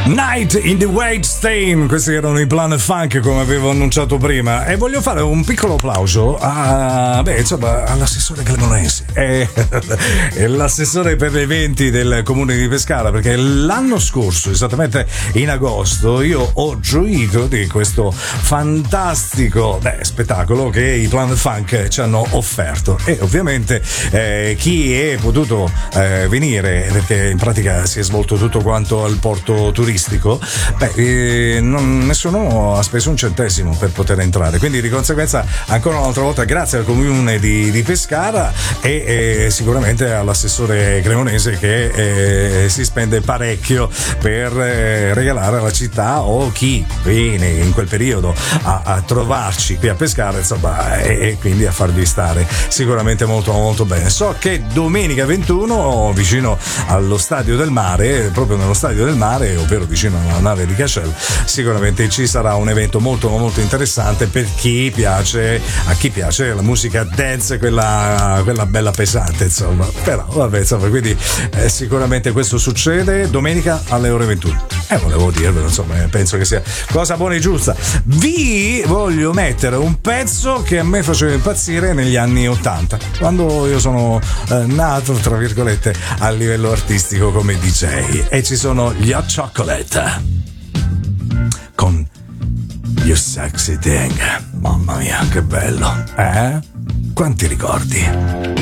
Night in the White Stain, questi erano i Planet Funk come avevo annunciato prima, e voglio fare un piccolo applauso all'assessore Cremonesi e l'assessore per gli eventi del comune di Pescara, perché l'anno scorso, esattamente in agosto, io ho gioito di questo fantastico spettacolo che i Planet Funk ci hanno offerto, e ovviamente chi è potuto venire, perché in pratica si è svolto tutto quanto al porto turistico, nessuno ha speso un centesimo per poter entrare, quindi di conseguenza ancora un'altra volta grazie al comune di Pescara e sicuramente all'assessore Cremonese che si spende parecchio per regalare alla città o chi viene in quel periodo a trovarci qui a Pescara, insomma, e quindi a farvi stare sicuramente molto molto bene. So che domenica 21 vicino allo Stadio del Mare, proprio nello Stadio del Mare, ovvero vicino alla nave di Cashel, sicuramente ci sarà un evento molto molto interessante per chi piace, a chi piace la musica dance, quella bella pesante, insomma. Però vabbè, insomma, quindi sicuramente questo succede domenica alle ore 21. Volevo dirvelo, insomma, penso che sia cosa buona e giusta. Vi voglio mettere un pezzo che a me faceva impazzire negli anni 80, quando io sono nato, tra virgolette, a livello artistico come DJ, e ci sono gli Hot Chocolate con You Sexy Thing. Mamma mia, che bello, quanti ricordi.